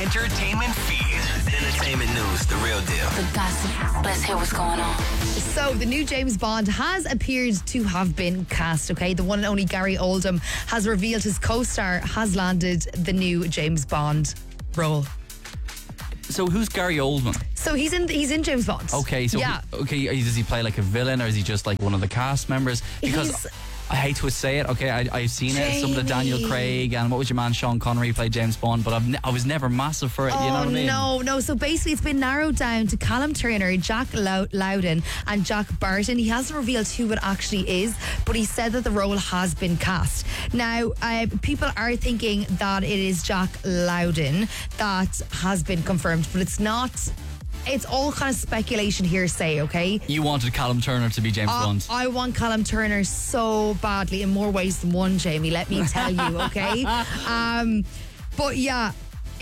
entertainment feed. Entertainment news, the real deal. The gossip. Let's hear what's going on. So, the new James Bond has appeared to have been cast, okay? The one and only Gary Oldham has revealed his co-star has landed the new James Bond role. So who's Gary Oldman? So he's in James Bond. Okay, so yeah. Does he play like a villain or is he just like one of the cast members? Because I hate to say it, okay, I've seen it, some of the Daniel Craig and what was your man Sean Connery played James Bond, but I was never massive for it, you know what I mean? No, so basically it's been narrowed down to Callum Turner, Jack Loudon and Jack Barton. He hasn't revealed who it actually is, but he said that the role has been cast. Now, people are thinking that it is Jack Loudon that has been confirmed, but it's not. It's all kind of speculation, hearsay, okay? You wanted Callum Turner to be James Bond. I want Callum Turner so badly, in more ways than one, Jamie, let me tell you, okay? But yeah,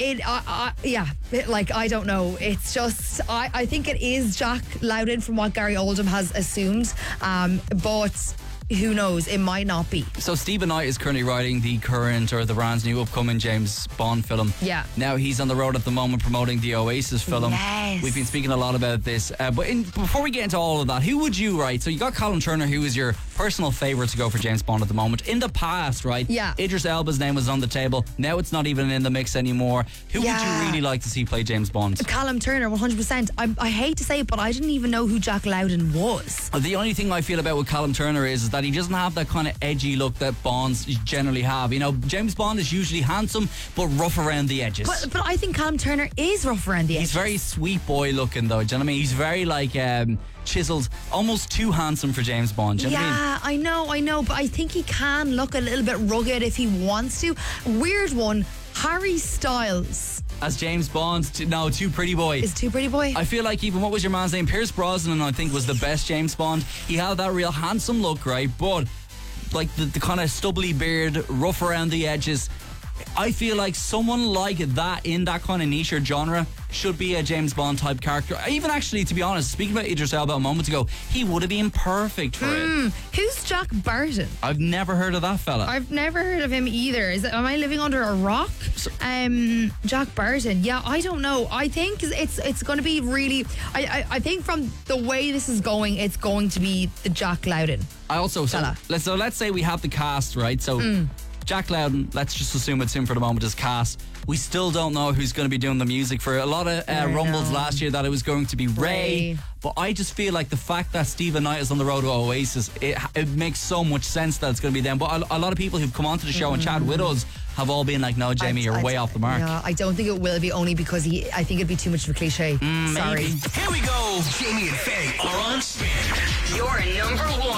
I don't know. It's just, I think it is Jack Loudon from what Gary Oldham has assumed, but who knows, it might not be. So Stephen Knight is currently writing the brand new upcoming James Bond film. Yeah. Now he's on the road at the moment promoting the Oasis film. Yes. We've been speaking a lot about this. But before we get into all of that, who would you write? So you got Callum Turner, who is your personal favourite to go for James Bond at the moment. In the past, right? Yeah. Idris Elba's name was on the table. Now it's not even in the mix anymore. Who would you really like to see play James Bond? Callum Turner, 100%. I hate to say it, but I didn't even know who Jack Loudon was. The only thing I feel about with Callum Turner is that he doesn't have that kind of edgy look that Bonds generally have. You know, James Bond is usually handsome but rough around the edges. But I think Callum Turner is rough around the edges. He's very sweet boy looking though, do you know what I mean? He's very like chiseled, almost too handsome for James Bond, do you know what I mean? I know, but I think he can look a little bit rugged if he wants to. Weird one, Harry Styles. As James Bond, too pretty boy. Is too pretty boy? I feel like even, what was your man's name? Pierce Brosnan, I think, was the best James Bond. He had that real handsome look, right? But like the kind of stubbly beard, rough around the edges. I feel like someone like that in that kind of niche or genre should be a James Bond type character. Even actually, to be honest, speaking about Idris Elba a moment ago, he would have been perfect for it. Who's Jack Barton? I've never heard of that fella. I've never heard of him either. Am I living under a rock? Jack Barton. Yeah, I don't know. I think it's going to be really. I think from the way this is going, it's going to be the Jack Loudon. Let's say we have the cast, right? So Jack Loudon, let's just assume it's him for the moment as cast. We still don't know who's going to be doing the music for a lot of rumbles last year that it was going to be Ray. But I just feel like the fact that Stephen Knight is on the road to Oasis, it makes so much sense that it's going to be them. But a lot of people who've come onto the show and chat with us have all been like, no, Jamie, you're way off the mark. No, I don't think it will be, only because I think it'd be too much of a cliche. Sorry. Here we go. Jamie and Faye are on spin. Your number one.